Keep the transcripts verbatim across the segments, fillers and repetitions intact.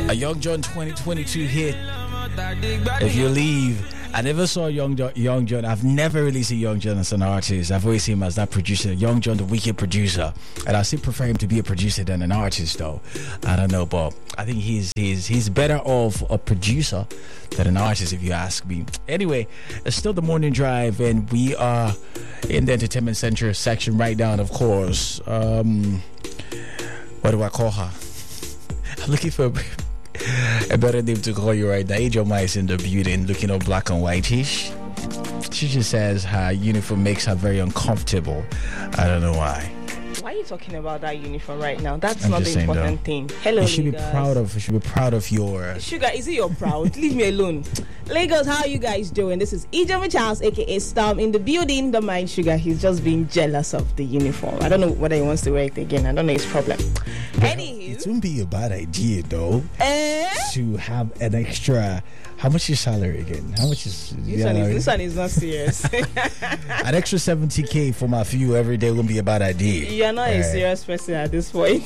A Young John twenty twenty-two hit. If you leave. I never saw Young John, Young John. I've never really seen Young John as an artist. I've always seen him as that producer. Young John, the wicked producer. And I still prefer him to be a producer than an artist, though. I don't know, but I think he's he's he's better off a producer than an artist, if you ask me. Anyway, it's still the morning drive, and we are in the Entertainment Center section right now, and of course, um, what do I call her? I'm looking for a better name to call you right now. Ijoma is in the building, looking all black and whitish. She just says her uniform makes her very uncomfortable. I don't know why. Why are you talking about that uniform right now? That's I'm not the saying, important though, thing. Hello, you should Lagos. be proud of. You should be proud of your Sugar. Is it your proud? Leave me alone. Lagos, how are you guys doing? This is Ijoma Charles, aka Storm, in the building. Don't mind Sugar. He's just being jealous of the uniform. I don't know whether he wants to wear it again. I don't know his problem. Anywho, it wouldn't be a bad idea though eh? to have an extra. How much is your salary again? How much is this one? Is, this one is not serious. An extra seventy k for my few every day wouldn't be a bad idea. You're not right. A serious person at this point.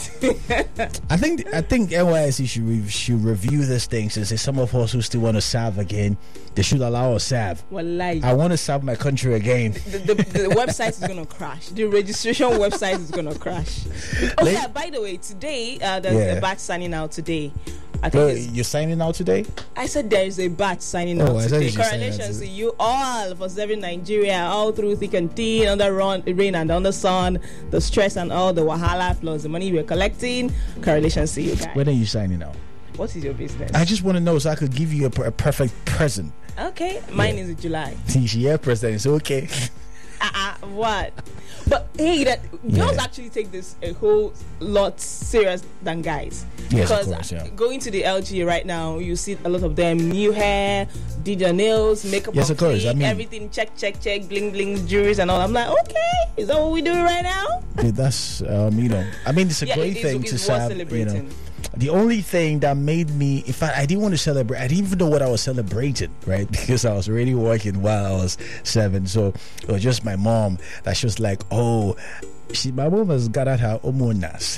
I think I think N Y S C should re- should review this thing, since some of us who still want to serve again, they should allow us serve. Well, like, I want to serve my country again. The, the, the website is gonna crash. The registration website is gonna crash. Oh yeah, by the way, today uh, there's yeah. a batch signing out today. I think well, you're signing out today? I said there is a batch signing oh, out today. Congratulations to you all for serving Nigeria all through thick and thin, under run, rain and under sun, the stress and all the wahala plus the money we're collecting. Congratulations to you guys. When are you signing out? What is your business? I just want to know so I could give you a, a perfect present. Okay, mine yeah. is in July. Yeah, present. It's okay. Uh-uh, what? But hey, that girls yeah. actually take this a whole lot serious than guys. Yes, because of course, yeah. going to the L G right now, you see a lot of them new hair, did their nails, makeup, yes, of course. I mean, everything, check, check, check, bling, bling, jewelries and all. I'm like, okay, is that what we doing right now? Dude, that's um, you know, I mean, it's a yeah, great it, thing it's, to it's have. You know, the only thing that made me, in fact, I didn't want to celebrate. I didn't even know what I was celebrating, right? Because I was already working while I was seven. So it was just my mom that she was like, oh, she, my mom has got out her omonas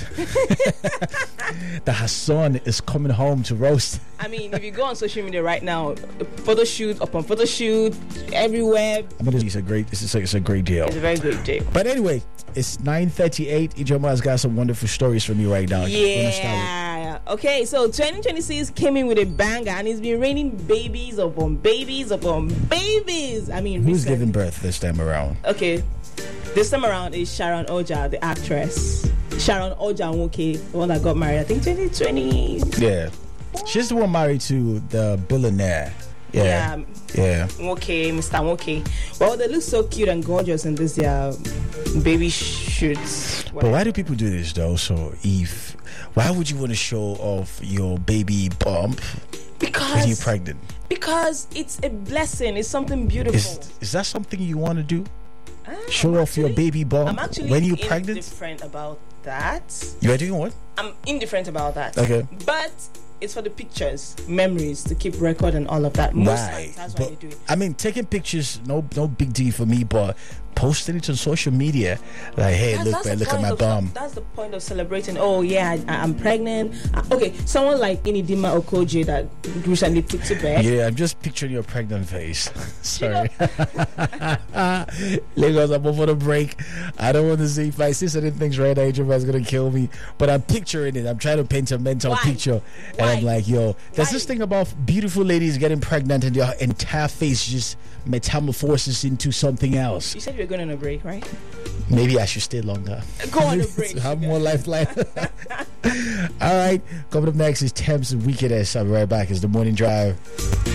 that her son is coming home to roast. I mean, if you go on social media right now, photo shoot upon photo shoot everywhere. I mean, it's a great, it's a, it's a great deal. It's a very good deal. But anyway, it's nine thirty-eight. Ijoma has got some wonderful stories from you right now. Yeah. Okay, so twenty twenty-six came in with a banger, and it's been raining babies upon babies upon babies. I mean, who's recently. giving birth this time around? Okay, this time around is Sharon Oja, the actress. Sharon Oja Nwoke, the one that got married, I think twenty twenty. Yeah, she's the one married to the billionaire. Yeah, yeah. Okay, Mister Nwoke. Well, they look so cute and gorgeous in this their baby shoots. Whatever. But why do people do this though? So, Eve, why would you want to show off your baby bump because when you're pregnant? Because it's a blessing. It's something beautiful. Is, is that something you want to do? Ah, show I'm off actually, your baby bump I'm actually when you're pregnant? indifferent about that. You are doing what? I'm indifferent about that. Okay. But it's for the pictures, memories, to keep record and all of that. Most right. times, that's but, why they do it. I mean, taking pictures, no no big deal for me, but posting it on social media, like, hey, that's, look, that's man, look at my of, bum. That's the point of celebrating. Oh, yeah, I, I'm pregnant. Uh, okay, someone like Inidima Okoje that recently put to bed. Yeah, I'm just picturing your pregnant face. Sorry. Lagos, I'm over the break. I don't want to see, if I see certain things right now, Ijoma going to kill me. But I'm picturing it. I'm trying to paint a mental Why? picture. Why? And I'm like, yo, there's Why? this thing about beautiful ladies getting pregnant and their entire face just metamorphoses into something else. You said you were going on a break, right? Maybe I should stay longer. Go on a break. Have more lifeline. All right. Coming up next is Thames and Wickedness. I'll be right back. It's the Morning Drive.